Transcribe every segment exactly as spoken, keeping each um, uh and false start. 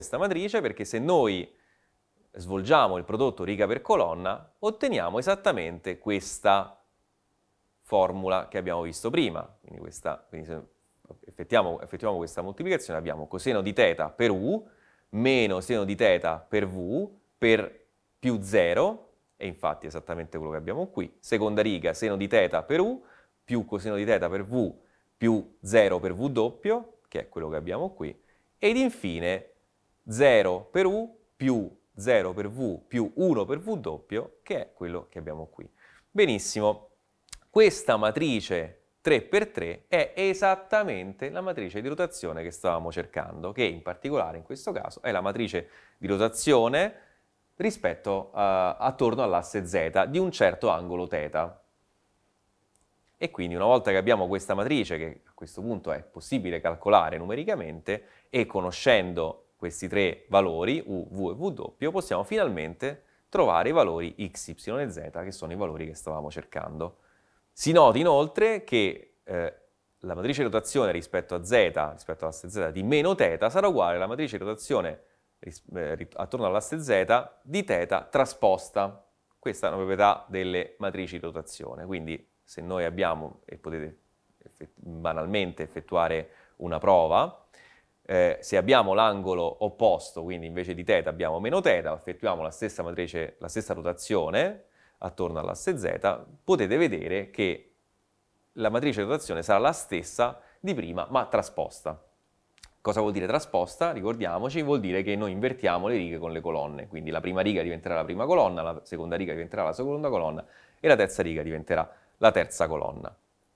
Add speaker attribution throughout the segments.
Speaker 1: questa matrice perché se noi svolgiamo il prodotto riga per colonna otteniamo esattamente questa formula che abbiamo visto prima. Quindi, questa, quindi se effettuiamo, effettuiamo questa moltiplicazione abbiamo coseno di θ per u meno seno di θ per v per più zero, e infatti è esattamente quello che abbiamo qui. Seconda riga, seno di θ per u più coseno di θ per v più zero per v doppio, che è quello che abbiamo qui, ed infine zero per u più zero per v più uno per v doppio, che è quello che abbiamo qui. Benissimo, questa matrice tre per tre è esattamente la matrice di rotazione che stavamo cercando, che in particolare in questo caso è la matrice di rotazione rispetto a, attorno all'asse z di un certo angolo θ. E quindi una volta che abbiamo questa matrice, che a questo punto è possibile calcolare numericamente, e conoscendo questi tre valori, u, v e v doppio, possiamo finalmente trovare i valori x, y e z, che sono i valori che stavamo cercando. Si noti inoltre che eh, la matrice di rotazione rispetto a z, rispetto all'asse z di meno θ, sarà uguale alla matrice di rotazione eh, attorno all'asse z di θ trasposta. Questa è una proprietà delle matrici di rotazione, quindi se noi abbiamo, e potete effett- banalmente effettuare una prova, eh, se abbiamo l'angolo opposto, quindi invece di θ abbiamo meno θ, effettuiamo la stessa matrice, la stessa rotazione attorno all'asse z, potete vedere che la matrice di rotazione sarà la stessa di prima, ma trasposta. Cosa vuol dire trasposta? Ricordiamoci, vuol dire che noi invertiamo le righe con le colonne, quindi la prima riga diventerà la prima colonna, la seconda riga diventerà la seconda colonna e la terza riga diventerà la terza colonna.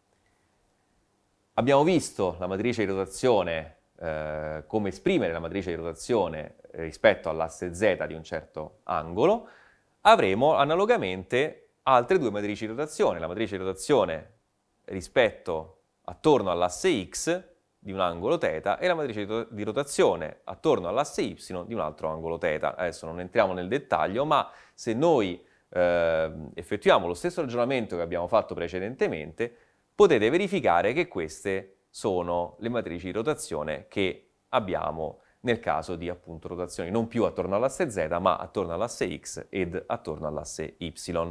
Speaker 1: Abbiamo visto la matrice di rotazione, eh, come esprimere la matrice di rotazione rispetto all'asse z di un certo angolo. Avremo analogamente altre due matrici di rotazione, la matrice di rotazione rispetto attorno all'asse x di un angolo θ e la matrice di rotazione attorno all'asse y di un altro angolo θ. Adesso non entriamo nel dettaglio, ma se noi eh, effettuiamo lo stesso ragionamento che abbiamo fatto precedentemente, potete verificare che queste sono le matrici di rotazione che abbiamo nel caso di appunto rotazioni non più attorno all'asse z, ma attorno all'asse x ed attorno all'asse y.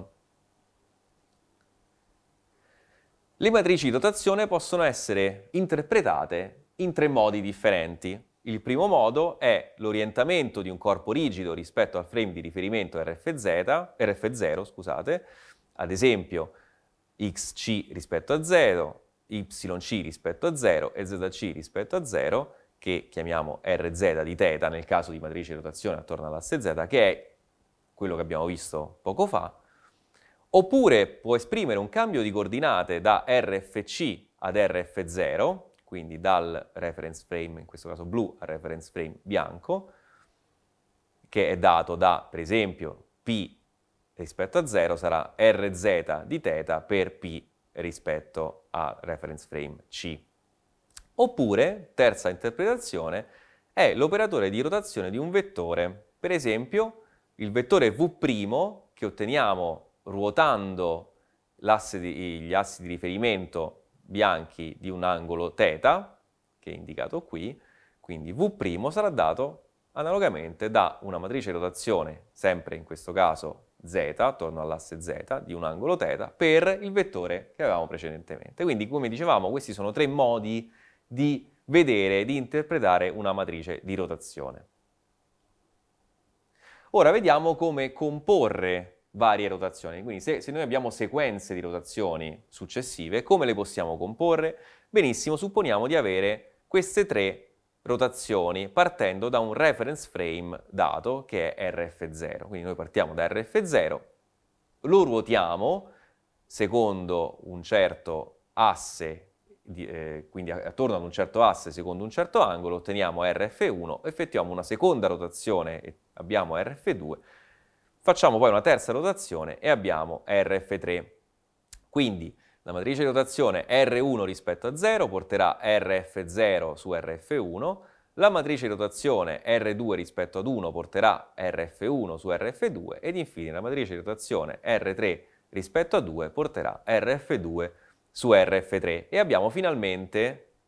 Speaker 1: Le matrici di rotazione possono essere interpretate in tre modi differenti. Il primo modo è l'orientamento di un corpo rigido rispetto al frame di riferimento R F Z, R F zero, scusate, ad esempio xc rispetto a zero, yc rispetto a zero e zc rispetto a zero, che chiamiamo Rz di θ nel caso di matrice di rotazione attorno all'asse z, che è quello che abbiamo visto poco fa, oppure può esprimere un cambio di coordinate da R F C ad R F zero, quindi dal reference frame, in questo caso blu, al reference frame bianco, che è dato da, per esempio, P rispetto a zero sarà Rz di θ per P rispetto al reference frame C. Oppure, terza interpretazione, è l'operatore di rotazione di un vettore. Per esempio, il vettore V' che otteniamo ruotando l'asse di, gli assi di riferimento bianchi di un angolo θ, che è indicato qui, quindi V' sarà dato analogamente da una matrice di rotazione, sempre in questo caso z, attorno all'asse z, di un angolo θ, per il vettore che avevamo precedentemente. Quindi, come dicevamo, questi sono tre modi di vedere e di interpretare una matrice di rotazione. Ora vediamo come comporre varie rotazioni, quindi se, se noi abbiamo sequenze di rotazioni successive, come le possiamo comporre? Benissimo, supponiamo di avere queste tre rotazioni partendo da un reference frame dato che è R F zero, quindi noi partiamo da R F zero, lo ruotiamo secondo un certo asse, di, eh, quindi attorno ad un certo asse secondo un certo angolo, otteniamo R F uno, effettuiamo una seconda rotazione e abbiamo R F due, facciamo poi una terza rotazione e abbiamo R F tre. Quindi la matrice di rotazione R uno rispetto a zero porterà R F zero su R F uno, la matrice di rotazione R due rispetto ad uno porterà R F uno su R F due ed infine la matrice di rotazione R tre rispetto a due porterà R F due su R F tre e abbiamo finalmente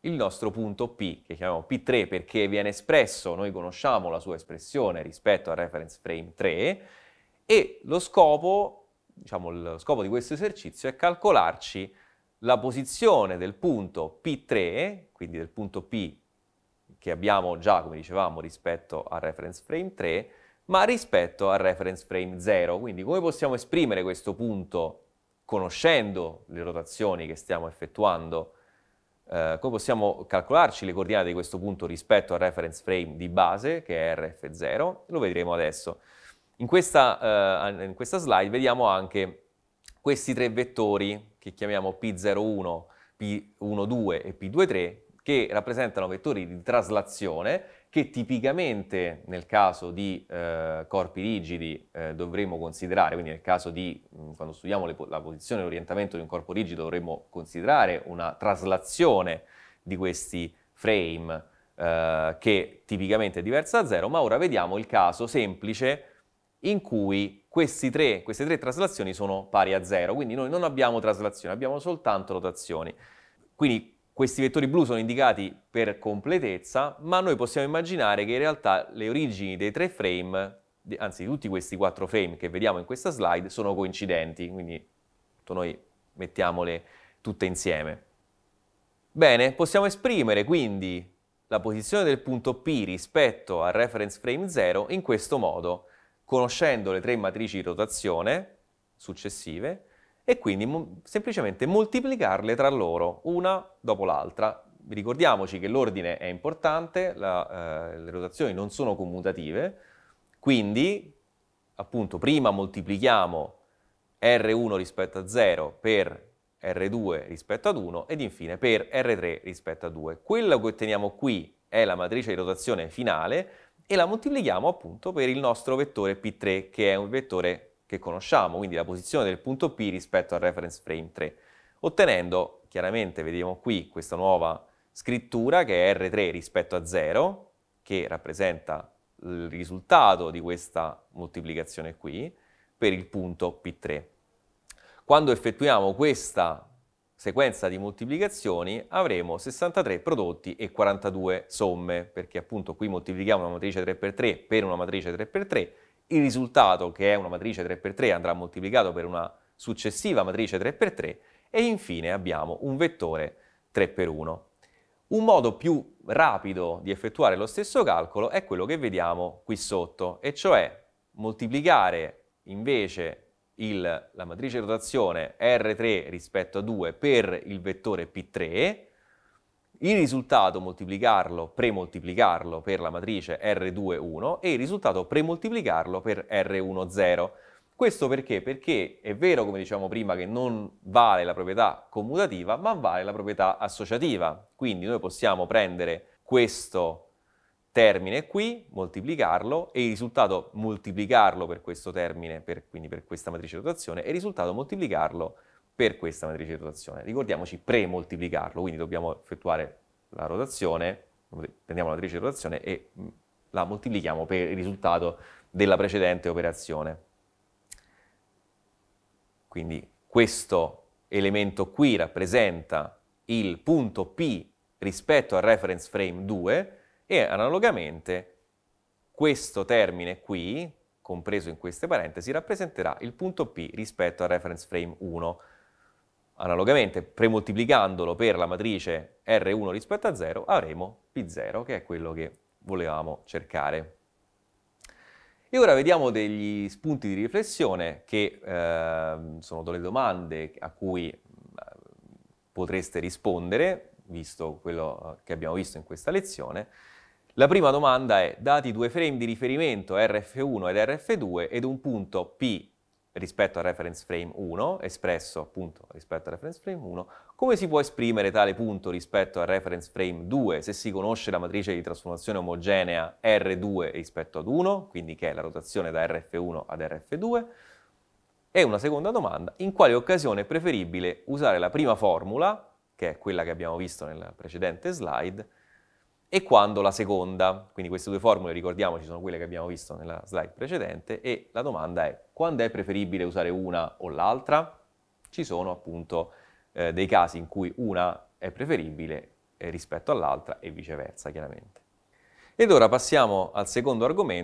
Speaker 1: il nostro punto P, che chiamiamo P tre perché viene espresso, noi conosciamo la sua espressione rispetto al reference frame tre, e lo scopo, diciamo, lo scopo di questo esercizio è calcolarci la posizione del punto P tre, quindi del punto P che abbiamo già, come dicevamo, rispetto al reference frame tre, ma rispetto al reference frame zero. Quindi come possiamo esprimere questo punto conoscendo le rotazioni che stiamo effettuando? Eh, come possiamo calcolarci le coordinate di questo punto rispetto al reference frame di base, che è R F zero? Lo vedremo adesso. In questa, eh, in questa slide vediamo anche questi tre vettori che chiamiamo P zero uno, P uno due e P due tre, che rappresentano vettori di traslazione che tipicamente nel caso di eh, corpi rigidi eh, dovremmo considerare, quindi nel caso di, mh, quando studiamo le, la posizione e l'orientamento di un corpo rigido dovremmo considerare una traslazione di questi frame eh, che tipicamente è diversa da zero, ma ora vediamo il caso semplice in cui questi tre, queste tre traslazioni sono pari a zero, quindi noi non abbiamo traslazioni, abbiamo soltanto rotazioni. Quindi questi vettori blu sono indicati per completezza, ma noi possiamo immaginare che in realtà le origini dei tre frame, anzi di tutti questi quattro frame che vediamo in questa slide, sono coincidenti, quindi noi mettiamole tutte insieme. Bene, possiamo esprimere quindi la posizione del punto P rispetto al reference frame zero in questo modo, conoscendo le tre matrici di rotazione successive, e quindi mo- semplicemente moltiplicarle tra loro, una dopo l'altra. Ricordiamoci che l'ordine è importante, la, eh, le rotazioni non sono commutative, quindi appunto prima moltiplichiamo R uno rispetto a zero per R due rispetto ad uno ed infine per R tre rispetto a due. Quello che otteniamo qui è la matrice di rotazione finale e la moltiplichiamo appunto per il nostro vettore P tre, che è un vettore che conosciamo, quindi la posizione del punto P rispetto al reference frame tre, ottenendo, chiaramente vediamo qui questa nuova scrittura che è R tre rispetto a zero, che rappresenta il risultato di questa moltiplicazione qui, per il punto P tre. Quando effettuiamo questa sequenza di moltiplicazioni avremo sessantatré prodotti e quarantadue somme, perché appunto qui moltiplichiamo una matrice tre per tre per una matrice tre per tre, il risultato, che è una matrice tre per tre, andrà moltiplicato per una successiva matrice tre per tre e infine abbiamo un vettore tre per uno. Un modo più rapido di effettuare lo stesso calcolo è quello che vediamo qui sotto, e cioè moltiplicare invece il, la matrice di rotazione R tre rispetto a due per il vettore P tre, il risultato moltiplicarlo, premoltiplicarlo per la matrice R due uno e il risultato premoltiplicarlo per R uno zero. Questo perché? Perché è vero, come dicevamo prima, che non vale la proprietà commutativa, ma vale la proprietà associativa. Quindi noi possiamo prendere questo termine qui, moltiplicarlo, e il risultato moltiplicarlo per questo termine, per, quindi per questa matrice di rotazione, e il risultato moltiplicarlo per questa matrice di rotazione. Ricordiamoci pre-moltiplicarlo, quindi dobbiamo effettuare la rotazione, prendiamo la matrice di rotazione e la moltiplichiamo per il risultato della precedente operazione. Quindi questo elemento qui rappresenta il punto P rispetto al reference frame due e analogamente questo termine qui, compreso in queste parentesi, rappresenterà il punto P rispetto al reference frame uno. Analogamente, premoltiplicandolo per la matrice R uno rispetto a zero, avremo P zero, che è quello che volevamo cercare. E ora vediamo degli spunti di riflessione che eh, sono delle domande a cui eh, potreste rispondere, visto quello che abbiamo visto in questa lezione. La prima domanda è: dati due frame di riferimento R F uno ed R F due ed un punto P rispetto al reference frame uno, espresso appunto rispetto al reference frame uno, come si può esprimere tale punto rispetto al reference frame due se si conosce la matrice di trasformazione omogenea R due rispetto ad uno, quindi che è la rotazione da R F uno ad R F due? E una seconda domanda: in quale occasione è preferibile usare la prima formula, che è quella che abbiamo visto nella precedente slide, e quando la seconda? Quindi queste due formule, ricordiamoci, sono quelle che abbiamo visto nella slide precedente, e la domanda è: quando è preferibile usare una o l'altra? Ci sono appunto eh, dei casi in cui una è preferibile rispetto all'altra e viceversa, chiaramente. Ed ora passiamo al secondo argomento,